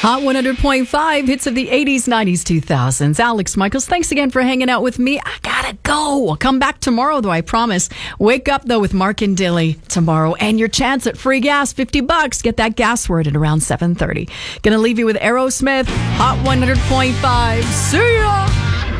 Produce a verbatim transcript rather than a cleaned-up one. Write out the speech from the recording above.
Hot one hundred point five, hits of the eighties, nineties, two thousands. Alex Michaels, thanks again for hanging out with me. I gotta go. I'll come back tomorrow, though, I promise. Wake up, though, with Mark and Dilly tomorrow. And your chance at free gas, fifty bucks. Get that gas word at around seven thirty. Gonna leave you with Aerosmith, Hot one hundred point five. See ya!